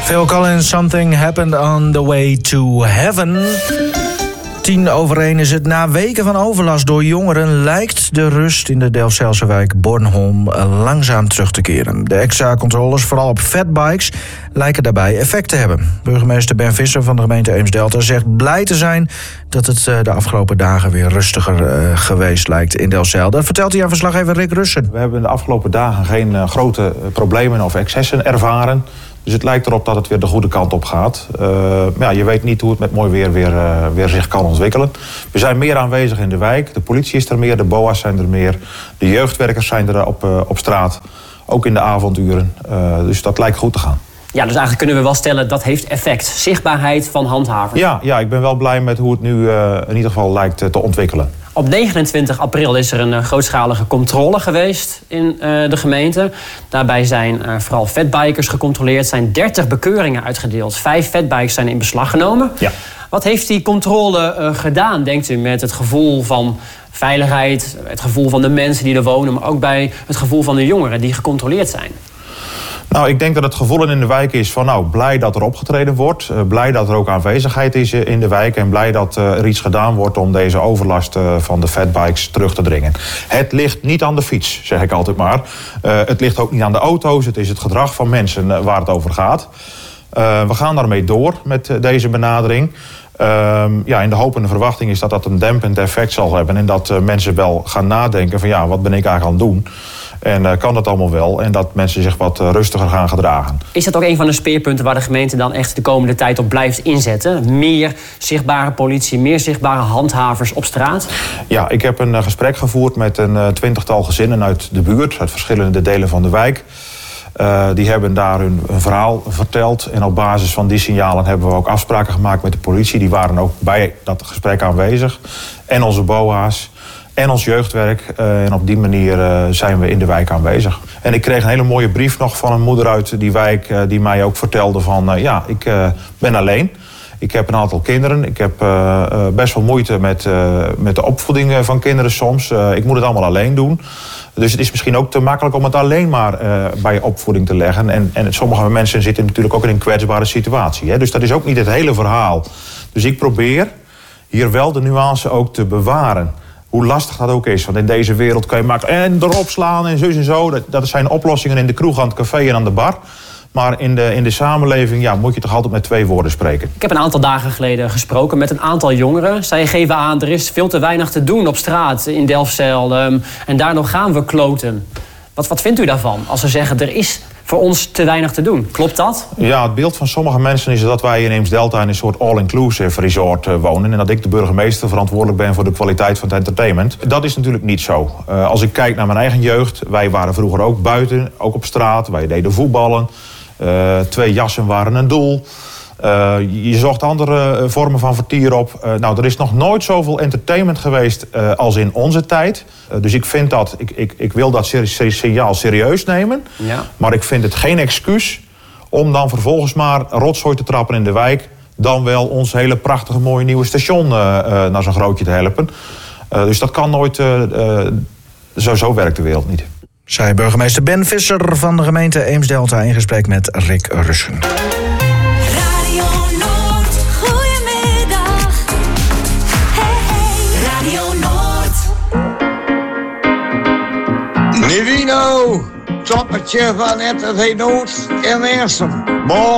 Phil Collins, Something Happened on the Way to Heaven. 1:10 is het. Na weken van overlast door jongeren lijkt de rust in de Delfzijlse wijk Bornholm langzaam terug te keren. De extra controles, vooral op fatbikes, lijken daarbij effect te hebben. Burgemeester Ben Visser van de gemeente Eems-Delta zegt blij te zijn dat het de afgelopen dagen weer rustiger geweest lijkt in Delfzijl. Dat vertelt hij aan verslaggever Rick Russen. We hebben de afgelopen dagen geen grote problemen of excessen ervaren. Dus het lijkt erop dat het weer de goede kant op gaat. Je weet niet hoe het met mooi weer zich kan ontwikkelen. We zijn meer aanwezig in de wijk. De politie is er meer, de BOA's zijn er meer. De jeugdwerkers zijn er op straat. Ook in de avonduren. Dus dat lijkt goed te gaan. Ja, dus eigenlijk kunnen we wel stellen dat heeft effect. Zichtbaarheid van handhavers. Ja, ik ben wel blij met hoe het nu in ieder geval lijkt te ontwikkelen. Op 29 april is er een grootschalige controle geweest in de gemeente. Daarbij zijn vooral fatbikers gecontroleerd. Zijn 30 bekeuringen uitgedeeld. 5 fatbikes zijn in beslag genomen. Ja. Wat heeft die controle gedaan, denkt u, met het gevoel van veiligheid, het gevoel van de mensen die er wonen, maar ook bij het gevoel van de jongeren die gecontroleerd zijn? Nou, ik denk dat het gevoel in de wijk is van blij dat er opgetreden wordt. Blij dat er ook aanwezigheid is in de wijk. En blij dat er iets gedaan wordt om deze overlast van de fatbikes terug te dringen. Het ligt niet aan de fiets, zeg ik altijd maar. Het ligt ook niet aan de auto's. Het is het gedrag van mensen waar het over gaat. We gaan daarmee door met deze benadering. In de hoop en de verwachting is dat dat een dempend effect zal hebben. En dat mensen wel gaan nadenken van wat ben ik eigenlijk aan het doen? En kan dat allemaal wel? En dat mensen zich wat rustiger gaan gedragen. Is dat ook een van de speerpunten waar de gemeente dan echt de komende tijd op blijft inzetten? Meer zichtbare politie, meer zichtbare handhavers op straat? Ja, ik heb een gesprek gevoerd met een 20-tal gezinnen uit de buurt, uit verschillende delen van de wijk. Die hebben daar hun verhaal verteld. En op basis van die signalen hebben we ook afspraken gemaakt met de politie. Die waren ook bij dat gesprek aanwezig. En onze BOA's. En ons jeugdwerk. En op die manier zijn we in de wijk aanwezig. En ik kreeg een hele mooie brief nog van een moeder uit die wijk. Die mij ook vertelde van ik ben alleen. Ik heb een aantal kinderen. Ik heb best wel moeite met de opvoeding van kinderen soms. Ik moet het allemaal alleen doen. Dus het is misschien ook te makkelijk om het alleen maar bij opvoeding te leggen. En sommige mensen zitten natuurlijk ook in een kwetsbare situatie. Hè? Dus dat is ook niet het hele verhaal. Dus ik probeer hier wel de nuance ook te bewaren. Hoe lastig dat ook is. Want in deze wereld kan je makkelijk en erop slaan en zus en zo. Dat zijn oplossingen in de kroeg, aan het café en aan de bar. Maar in de samenleving moet je toch altijd met 2 woorden spreken. Ik heb een aantal dagen geleden gesproken met een aantal jongeren. Zij geven aan, er is veel te weinig te doen op straat in Delfzijl. En daardoor gaan we kloten. Wat vindt u daarvan? Als ze zeggen, er is voor ons te weinig te doen. Klopt dat? Ja, het beeld van sommige mensen is dat wij in Eems-Delta in een soort all-inclusive resort wonen. En dat ik de burgemeester verantwoordelijk ben voor de kwaliteit van het entertainment. Dat is natuurlijk niet zo. Als ik kijk naar mijn eigen jeugd. Wij waren vroeger ook buiten, ook op straat. Wij deden voetballen. 2 jassen waren een doel. Je zocht andere vormen van vertier op. Er is nog nooit zoveel entertainment geweest als in onze tijd. Dus ik vind dat, ik wil dat signaal serieus nemen. Ja. Maar ik vind het geen excuus om dan vervolgens maar rotzooi te trappen in de wijk. Dan wel ons hele prachtige mooie nieuwe station naar zo'n grootje te helpen. Dus dat kan nooit, zo werkt de wereld niet. Zei burgemeester Ben Visser van de gemeente Eems-Delta in gesprek met Rick Russen. Radio Noord, goedemiddag. Hey, Radio Noord. Nivino, toppertje van RTV Noord in Meersum.